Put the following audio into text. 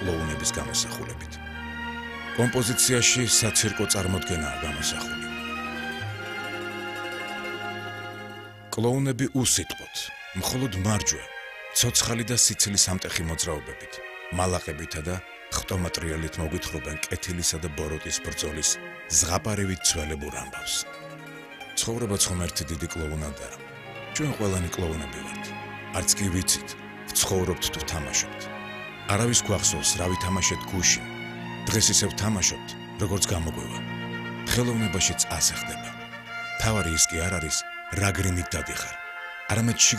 კლოუნების გამოსახულებით. კომპოზიციაში საცირკო წარმოდგენაა გამოსახული. კლოუნები უსიტყვოდ, მხოლოდ მარჯვე, ცოცხალი და სიცილის ამტეხი მოძრაობებით, მალაყებითა და ხტომატრიალით მოგვითხრობენ კეთილისა და ბოროტის ბრძოლის ზღაპარივით ძველებურ ამბავს. ცხოვრება ხომ ერთი დიდი კლოუნადაა. ჩვენ ყველანი კლოუნები ვართ. არც კი ვიცით, ვცხოვრობთ თუ თამაშობთ. არავის გვახსოვს, რა ვითამაშეთ გუშინ. დღეს ისევ თამაშობთ, როგორც გამოგვევა. ხელოვნებაშიც ასე ხდება. თავარი ის კი არ არის, რა გრიმით დადიხარ. არამედ